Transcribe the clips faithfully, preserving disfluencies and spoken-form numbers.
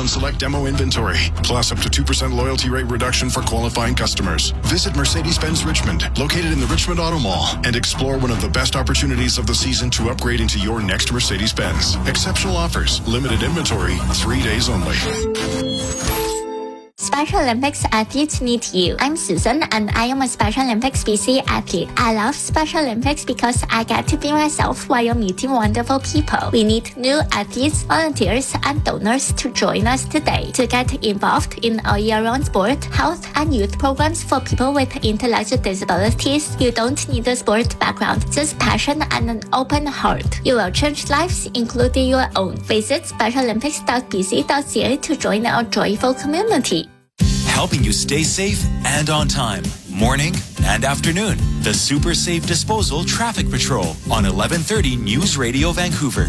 on select demo inventory, plus up to two percent loyalty rate reduction for qualifying customers. Visit Mercedes-Benz Richmond, located in the Richmond Auto Mall, and explore one of the best opportunities of the season to upgrade into your next Mercedes-Benz. Exceptional offers, limited inventory, three days only. Special Olympics athletes need you. I'm Susan and I am a Special Olympics B C athlete. I love Special Olympics because I get to be myself while meeting wonderful people. We need new athletes, volunteers, and donors to join us today to get involved in a year-round sport, health, and youth programs for people with intellectual disabilities. You don't need a sport background, just passion and an open heart. You will change lives, including your own. Visit special olympics dot b c dot c a to join our joyful community. Helping you stay safe and on time, morning and afternoon. The Super Safe Disposal Traffic Patrol on eleven thirty News Radio Vancouver.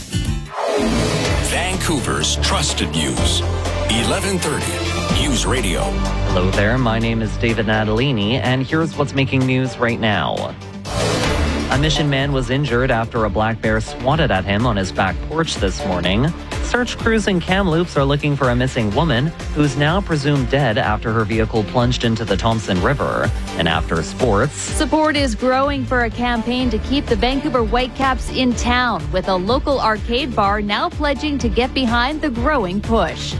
Vancouver's trusted news. eleven thirty News Radio. Hello there, my name is David Natalini, and here's what's making news right now. A Mission man was injured after a black bear swatted at him on his back porch this morning. Search crews in Kamloops are looking for a missing woman who's now presumed dead after her vehicle plunged into the Thompson River. And after sports, support is growing for a campaign to keep the Vancouver Whitecaps in town, with a local arcade bar now pledging to get behind the growing push.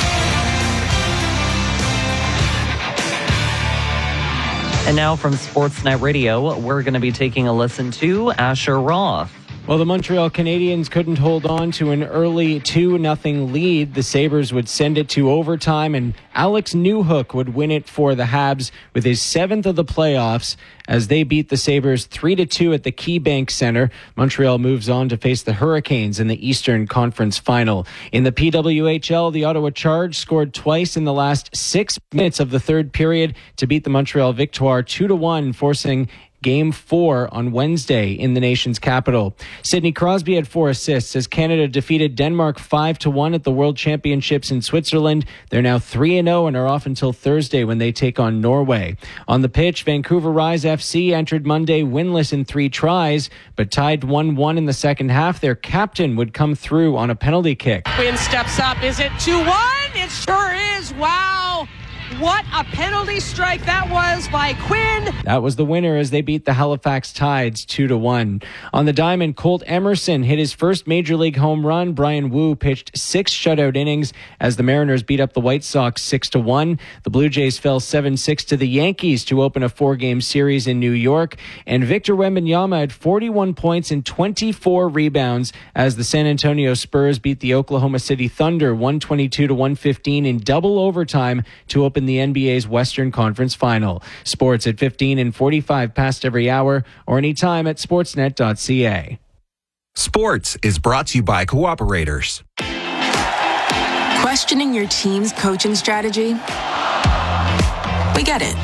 And now from Sportsnet Radio, we're going to be taking a listen to Asher Roth. Well, the Montreal Canadiens couldn't hold on to an early two nothing lead. The Sabres would send it to overtime, and Alex Newhook would win it for the Habs with his seventh of the playoffs as they beat the Sabres three to two at the KeyBank Center. Montreal moves on to face the Hurricanes in the Eastern Conference Final. In the P W H L, the Ottawa Charge scored twice in the last six minutes of the third period to beat the Montreal Victoire two to one, forcing Game four on Wednesday in the nation's capital. Sidney Crosby had four assists as Canada defeated Denmark five to one at the World Championships in Switzerland. They're now three and oh and are off until Thursday when they take on Norway. On the pitch, Vancouver Rise F C entered Monday winless in three tries, but tied one one in the second half. Their captain would come through on a penalty kick. Quinn steps up. Is it two one? It sure is. Wow. What a penalty strike that was by Quinn. That was the winner as they beat the Halifax Tides two to one. On the diamond, Colt Emerson hit his first major league home run. Brian Wu pitched six shutout innings as the Mariners beat up the White Sox six to one. The Blue Jays fell seven six to the Yankees to open a four-game series in New York. And Victor Wembanyama had forty-one points and twenty-four rebounds as the San Antonio Spurs beat the Oklahoma City Thunder one twenty-two to one fifteen in double overtime to open the N B A's Western Conference Final. Sports at fifteen and forty-five past every hour or anytime at sportsnet dot c a. Sports is brought to you by Cooperators. Questioning your team's coaching strategy? We get it.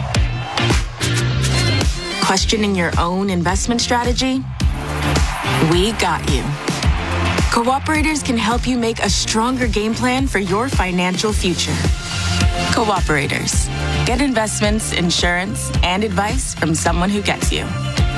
Questioning your own investment strategy? We got you. Cooperators can help you make a stronger game plan for your financial future. Cooperators. Get investments, insurance, and advice from someone who gets you.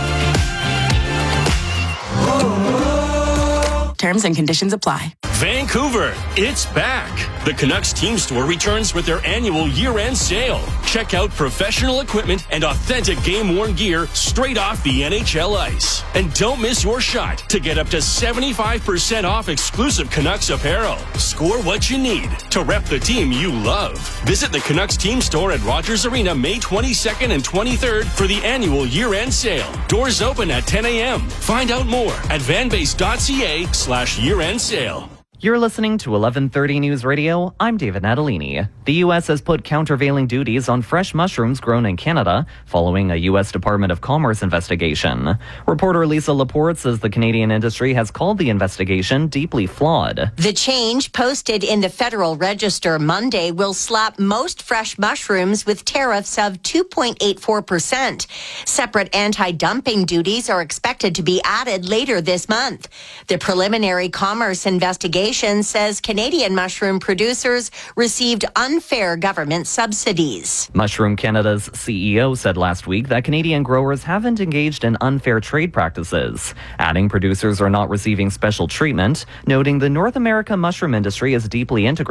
Terms and conditions apply. Vancouver, it's back. The Canucks Team Store returns with their annual year-end sale. Check out professional equipment and authentic game-worn gear straight off the N H L ice. And don't miss your shot to get up to seventy-five percent off exclusive Canucks apparel. Score what you need to rep the team you love. Visit the Canucks Team Store at Rogers Arena May twenty-second and twenty-third for the annual year-end sale. Doors open at ten a.m. Find out more at vanbase dot c a slash year-end sale. You're listening to eleven thirty News Radio. I'm David Natalini. The U S has put countervailing duties on fresh mushrooms grown in Canada following a U S Department of Commerce investigation. Reporter Lisa Laporte says the Canadian industry has called the investigation deeply flawed. The change, posted in the Federal Register Monday, will slap most fresh mushrooms with tariffs of two point eight four percent. Separate anti-dumping duties are expected to be added later this month. The preliminary commerce investigation says Canadian mushroom producers received unfair government subsidies. Mushroom Canada's C E O said last week that Canadian growers haven't engaged in unfair trade practices, adding producers are not receiving special treatment, noting the North America mushroom industry is deeply integrated